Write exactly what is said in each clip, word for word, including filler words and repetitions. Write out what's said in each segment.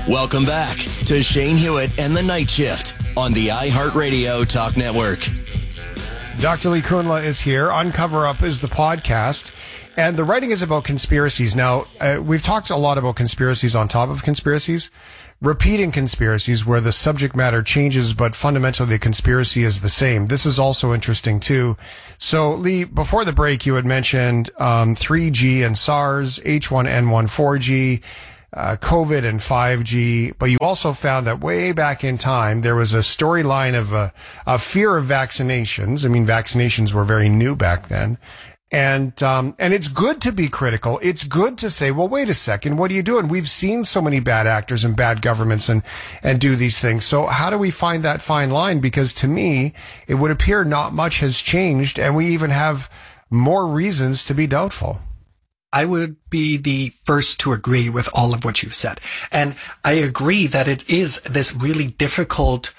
Welcome back to Shane Hewitt and the Night Shift on the iHeartRadio Talk Network. Doctor Lee Kunla is here. Uncover Up is the podcast. And the writing is about conspiracies. Now, uh, we've talked a lot about conspiracies on top of conspiracies, repeating conspiracies where the subject matter changes, but fundamentally the conspiracy is the same. This is also interesting too. So, Lee, before the break, you had mentioned um, three G and SARS, H one N one four G, uh, COVID and five G, but you also found that way back in time, there was a storyline of a, a fear of vaccinations. I mean, vaccinations were very new back then. And, um, and it's good to be critical. It's good to say, well, wait a second. What are you doing? We've seen so many bad actors and bad governments and, and do these things. So how do we find that fine line? Because to me, it would appear not much has changed and we even have more reasons to be doubtful. I would be the first to agree with all of what you've said. And I agree that it is this really difficult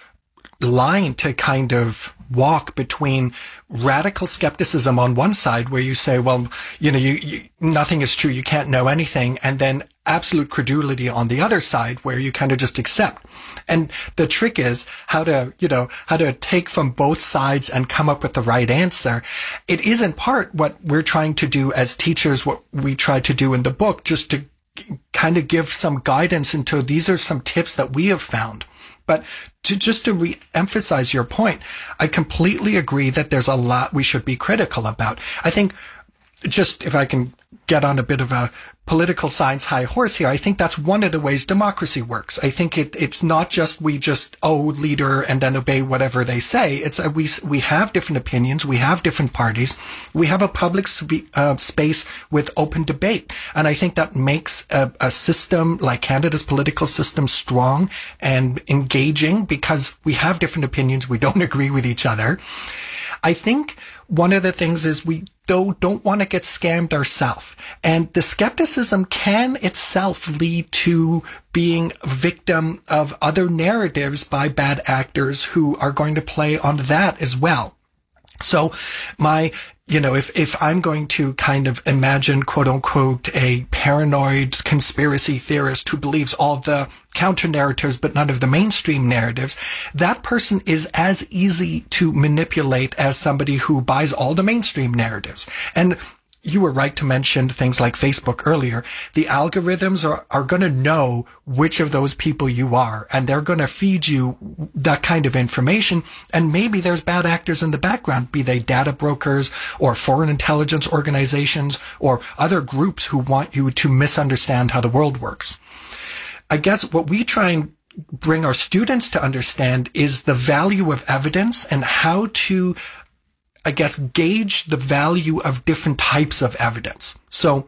line to kind of walk between radical skepticism on one side where you say, well, you know, you, you, nothing is true. You can't know anything. And then absolute credulity on the other side where you kind of just accept. And the trick is how to, you know, how to take from both sides and come up with the right answer. It is in part what we're trying to do as teachers, what we try to do in the book, just to kind of give some guidance into these are some tips that we have found. But to just to re-emphasize your point, I completely agree that there's a lot we should be critical about. I think just if I can get on a bit of a political science high horse here, I think that's one of the ways democracy works. I think it, it's not just we just, oh, leader and then obey whatever they say. It's a, we, we have different opinions. We have different parties. We have a public sp- uh, space with open debate. And I think that makes a, a system like Canada's political system strong and engaging because we have different opinions. We don't agree with each other. I think one of the things is we don't, don't want to get scammed ourselves. And the skepticism can itself lead to being a victim of other narratives by bad actors who are going to play on that as well. So my, you know, if, if I'm going to kind of imagine, quote unquote, a paranoid conspiracy theorist who believes all the counter narratives, but none of the mainstream narratives, that person is as easy to manipulate as somebody who buys all the mainstream narratives. And you were right to mention things like Facebook earlier. The algorithms are, are going to know which of those people you are, and they're going to feed you that kind of information. And maybe there's bad actors in the background, be they data brokers or foreign intelligence organizations or other groups who want you to misunderstand how the world works. I guess what we try and bring our students to understand is the value of evidence and how to I guess, gauge the value of different types of evidence. So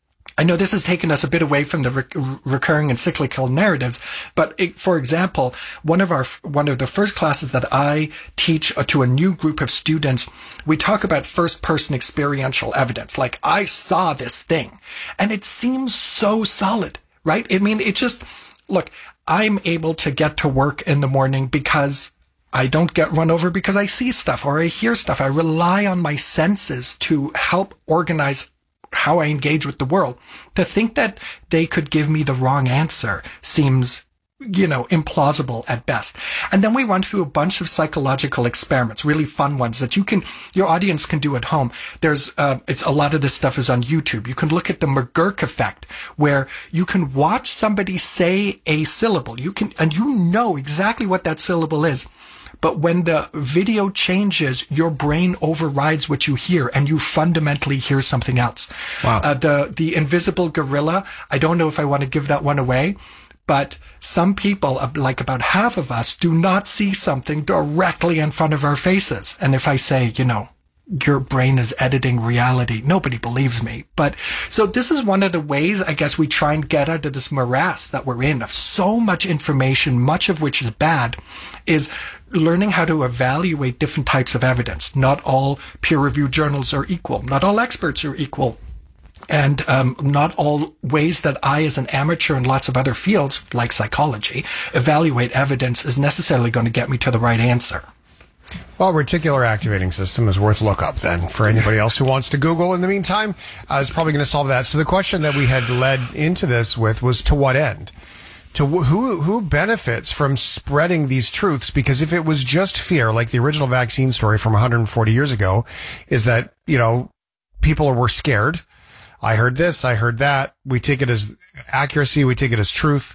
I know this has taken us a bit away from the re- recurring and cyclical narratives, but it, for example, one of our, one of the first classes that I teach to a new group of students, we talk about first person experiential evidence. Like, I saw this thing and it seems so solid, right? I mean, it just, look, I'm able to get to work in the morning because I don't get run over because I see stuff or I hear stuff. I rely on my senses to help organize how I engage with the world. To think that they could give me the wrong answer seems, you know, implausible at best. And then we run through a bunch of psychological experiments, really fun ones that you can, your audience can do at home. There's, uh, it's a lot of this stuff is on YouTube. You can look at the McGurk effect, where you can watch somebody say a syllable. You can, and you know exactly what that syllable is. But when the video changes, your brain overrides what you hear and you fundamentally hear something else. Wow. Uh, the, the invisible gorilla, I don't know if I want to give that one away, but some people, like about half of us, do not see something directly in front of our faces. And if I say, you know, your brain is editing reality, nobody believes me. But so this is one of the ways, I guess, we try and get out of this morass that we're in of so much information, much of which is bad, is learning how to evaluate different types of evidence. Not all peer-reviewed journals are equal. Not all experts are equal. And um, not all ways that I, as an amateur in lots of other fields, like psychology, evaluate evidence is necessarily going to get me to the right answer. Well, reticular activating system is worth look up then for anybody else who wants to Google. In the meantime, uh, is probably going to solve that. So the question that we had led into this with was, to what end? to wh- who who benefits from spreading these truths? Because if it was just fear, like the original vaccine story from one hundred forty years ago, is that, you know, people were scared. I heard this, I heard that. We take it as accuracy, we take it as truth.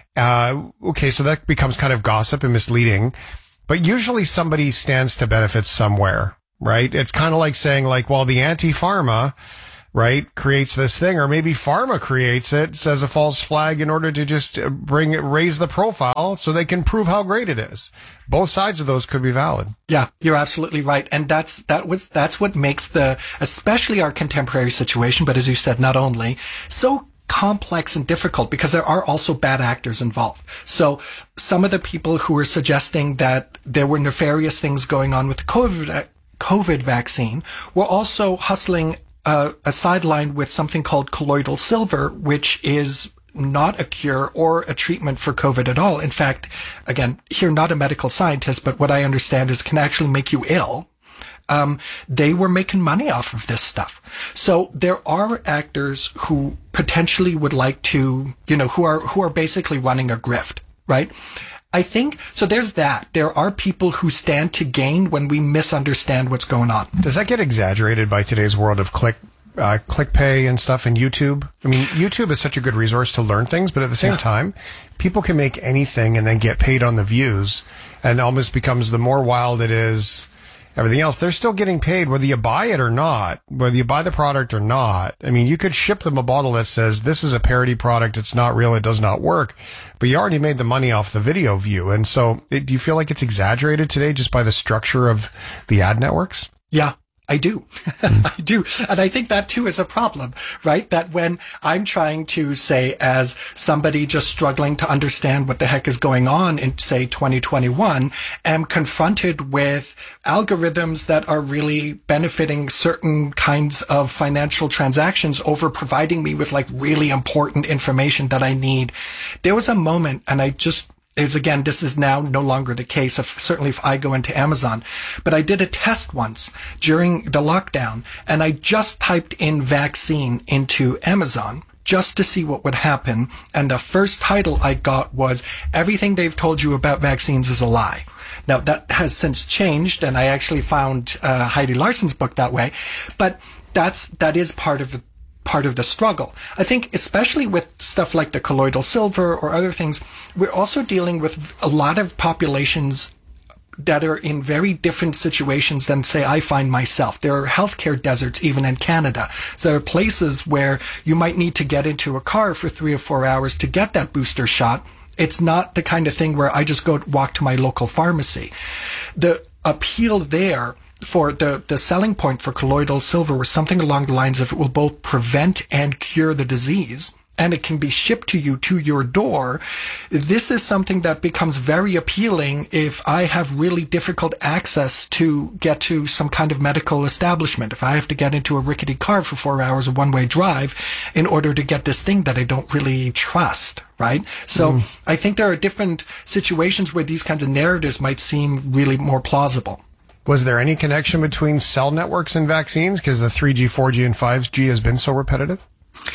Uh, okay, so that becomes kind of gossip and misleading. But usually somebody stands to benefit somewhere, right? It's kind of like saying, like, well, the anti-pharma, right, creates this thing, or maybe pharma creates it, says a false flag in order to just bring it, raise the profile so they can prove how great it is. Both sides of those could be valid. Yeah, you're absolutely right. And that's, that was, that's what makes the, especially our contemporary situation, but as you said, not only, so complex and difficult, because there are also bad actors involved. So some of the people who were suggesting that there were nefarious things going on with the COVID, COVID vaccine were also hustling Uh, a sideline with something called colloidal silver, which is not a cure or a treatment for COVID at all. In fact, again, here, not a medical scientist, but what I understand is can actually make you ill. Um, they were making money off of this stuff. So there are actors who potentially would like to, you know, who are, who are basically running a grift, right? I think, so there's that. There are people who stand to gain when we misunderstand what's going on. Does that get exaggerated by today's world of click, uh, click pay and stuff in YouTube? I mean, YouTube is such a good resource to learn things, but at the same yeah. time, people can make anything and then get paid on the views, and almost becomes the more wild it is, everything else, they're still getting paid whether you buy it or not, whether you buy the product or not. I mean, you could ship them a bottle that says, this is a parody product, it's not real, it does not work, but you already made the money off the video view. And so it, do you feel like it's exaggerated today just by the structure of the ad networks? Yeah. I do. I do. And I think that too is a problem, right? That when I'm trying to say, as somebody just struggling to understand what the heck is going on in, say, twenty twenty-one, am confronted with algorithms that are really benefiting certain kinds of financial transactions over providing me with like really important information that I need. There was a moment, and I just, is again, this is now no longer the case, if, certainly if I go into Amazon. But I did a test once during the lockdown, and I just typed in vaccine into Amazon just to see what would happen. And the first title I got was, everything they've told you about vaccines is a lie. Now, that has since changed, and I actually found uh, Heidi Larson's book that way. But that's, that is part of the part of the struggle. I think especially with stuff like the colloidal silver or other things, we're also dealing with a lot of populations that are in very different situations than, say, I find myself. There are healthcare deserts even in Canada. So there are places where you might need to get into a car for three or four hours to get that booster shot. It's not the kind of thing where I just go walk to my local pharmacy. The appeal there for the, the selling point for colloidal silver was something along the lines of it will both prevent and cure the disease, and it can be shipped to you to your door. This is something that becomes very appealing if I have really difficult access to get to some kind of medical establishment. If I have to get into a rickety car for four hours, a one-way drive, in order to get this thing that I don't really trust, right? So mm. I think there are different situations where these kinds of narratives might seem really more plausible. Was there any connection between cell networks and vaccines? Because the three G, four G, and five G has been so repetitive?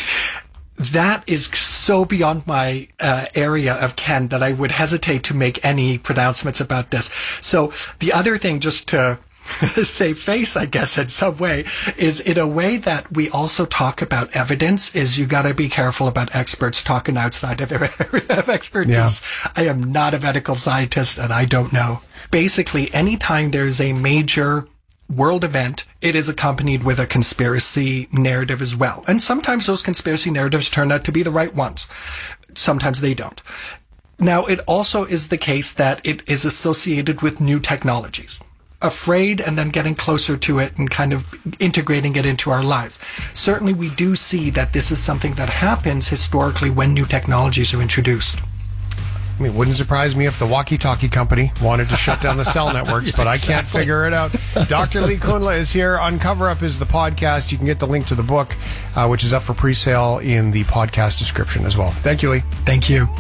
That is so beyond my uh, area of ken that I would hesitate to make any pronouncements about this. So the other thing, just to save face, I guess, in some way, is in a way that we also talk about evidence, is you got to be careful about experts talking outside of their area of expertise. Yeah. I am not a medical scientist, and I don't know. Basically, anytime there's a major world event, it is accompanied with a conspiracy narrative as well. And sometimes those conspiracy narratives turn out to be the right ones. Sometimes they don't. Now, it also is the case that it is associated with new technologies. Afraid and then getting closer to it and kind of integrating it into our lives. Certainly, we do see that this is something that happens historically when new technologies are introduced. I mean, it wouldn't surprise me if the walkie-talkie company wanted to shut down the cell networks, but I exactly. can't figure it out. Doctor Lee Kunla is here. Uncover Up is the podcast. You can get the link to the book, uh, which is up for pre-sale in the podcast description as well. Thank you, Lee. Thank you.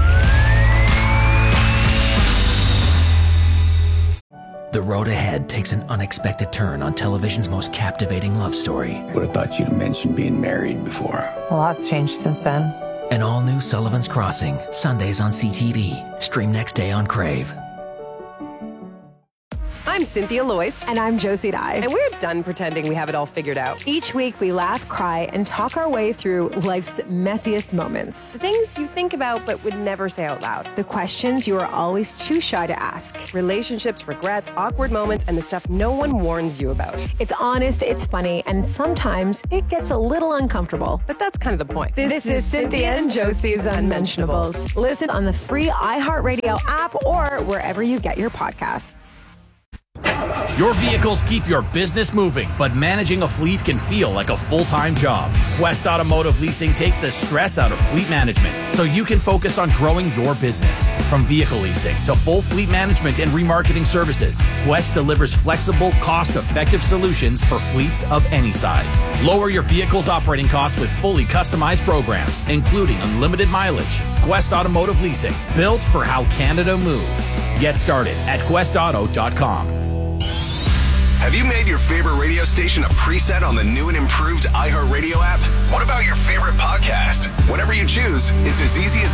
The road ahead takes an unexpected turn on television's most captivating love story. Would have thought you'd mentioned being married before. A lot's changed since then. An all-new Sullivan's Crossing, Sundays on C T V. Stream next day on Crave. I'm Cynthia Loyce. And I'm Josie Dye. And we're done pretending we have it all figured out. Each week we laugh, cry, and talk our way through life's messiest moments. The things you think about but would never say out loud. The questions you are always too shy to ask. Relationships, regrets, awkward moments, and the stuff no one warns you about. It's honest, it's funny, and sometimes it gets a little uncomfortable. But that's kind of the point. This, this is Cynthia and Josie's Unmentionables. Listen on the free iHeartRadio app or wherever you get your podcasts. Your vehicles keep your business moving, but managing a fleet can feel like a full-time job. Quest Automotive Leasing takes the stress out of fleet management so you can focus on growing your business. From vehicle leasing to full fleet management and remarketing services, Quest delivers flexible, cost-effective solutions for fleets of any size. Lower your vehicle's operating costs with fully customized programs, including unlimited mileage. Quest Automotive Leasing, built for how Canada moves. Get started at quest auto dot com. Have you made your favorite radio station a preset on the new and improved iHeartRadio app? What about your favorite podcast? Whatever you choose, it's as easy as